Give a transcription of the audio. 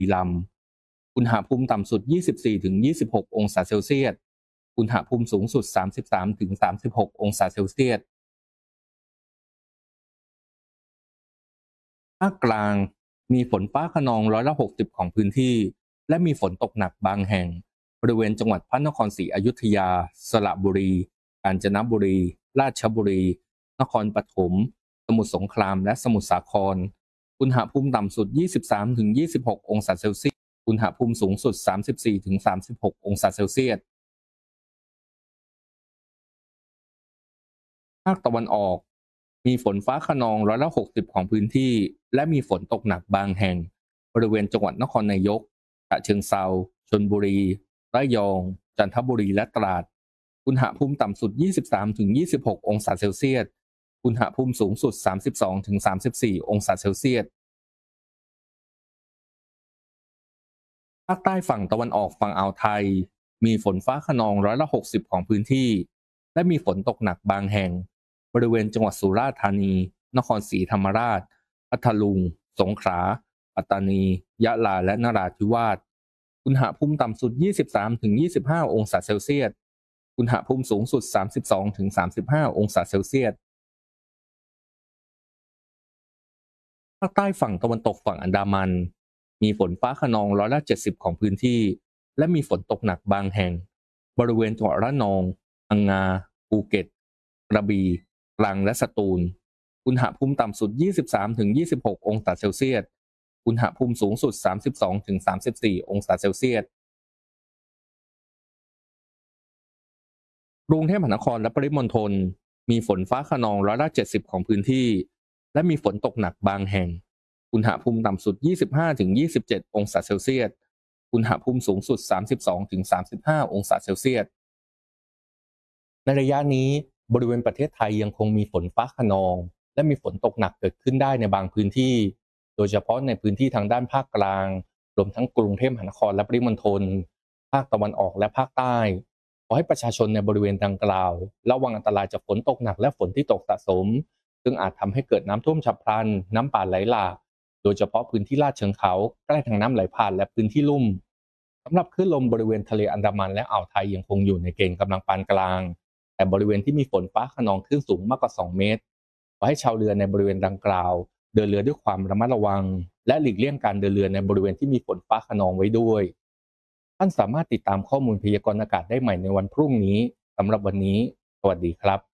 บุรีรัมย์อุณหภูมิต่ำสุด 24-26 องศาเซลเซียสอุณหภูมิสูงสุด 33-36 องศาเซลเซียสภาคกลางมีฝนฟ้าคะนอง60%ของพื้นที่และมีฝนตกหนักบางแห่งบริเวณจังหวัดพระนครศรีอยุธยาสระบุรีกาญจนบุรีราชบุรีนครปฐมสมุทรสงครามและสมุทรสาครอุณหภูมิต่ำสุด 23-26 องศาเซลเซียสอุณหภูมิสูงสุด 34-36 องศาเซลเซียสภาคตะวันออกมีฝนฟ้าคะนอง60%ของพื้นที่และมีฝนตกหนักบางแห่งบริเวณจังหวัดนครนายกฉะเชิงเทราชลบุรีระยองจันทบุรีและตราดอุณหภูมิต่ำสุด 23-26 องศาเซลเซียสอุณหภูมิสูงสุด 32-34 องศาเซลเซียสภาคใต้ฝั่งตะวันออกฝั่งอ่าวไทยมีฝนฟ้าคะนอง60%ของพื้นที่และมีฝนตกหนักบางแห่งบริเวณจังหวัดสุราษฎร์ธานีนครศรีธรรมราชพัทลุงสงขลาปัตตานียะลาและนราธิวาสอุณหภูมิต่ำสุด 23-25 องศาเซลเซียสอุณหภูมิสูงสุด 32-35 องศาเซลเซียสภาคใต้ฝั่งตะวันตกฝั่งอันดามันมีฝนฟ้าคะนอง70%ของพื้นที่และมีฝนตกหนักบางแห่งบริเวณจังหวัดระนองพังงาภูเก็ตกระบี่ตรังและสตูลอุณหภูมิต่ำสุด 23-26 องศาเซลเซียสอุณหภูมิสูงสุด 32-34 องศาเซลเซียสกรุงเทพมหานครและปริมณฑลมีฝนฟ้าคะนอง70%ของพื้นที่และมีฝนตกหนักบางแห่งอุณหภูมิต่ำสุด 25-27 องศาเซลเซียสอุณหภูมิสูงสุด 32-35 องศาเซลเซียสในระยะนี้บริเวณประเทศไทยยังคงมีฝนฟ้าคะนองและมีฝนตกหนักเกิดขึ้นได้ในบางพื้นที่โดยเฉพาะในพื้นที่ทางด้านภาคกลางรวมทั้งกรุงเทพมหานครและปริมณฑลภาคตะวันออกและภาคใต้ขอให้ประชาชนในบริเวณดังกล่าวระวังอันตรายจากฝนตกหนักและฝนที่ตกสะสมซึ่งอาจทำให้เกิดน้ำท่วมฉับพลันน้ำป่าไหลหลากโดยเฉพาะพื้นที่ลาดเชิงเขาใกล้ทางน้ำไหลผ่านและพื้นที่ลุ่มสำหรับคลื่นลมบริเวณทะเลอันดามันและอ่าวไทยยังคงอยู่ในเกณฑ์กำลังปานกลางแต่บริเวณที่มีฝนฟ้าคะนองคลื่นสูงมากกว่า2 เมตรขอให้ชาวเรือในบริเวณดังกล่าวเดินเรือด้วยความระมัดระวังและหลีกเลี่ยงการเดินเรือในบริเวณที่มีฝนฟ้าคะนองไว้ด้วยท่านสามารถติดตามข้อมูลพยากรณ์อากาศได้ใหม่ในวันพรุ่งนี้สำหรับวันนี้สวัสดีครับ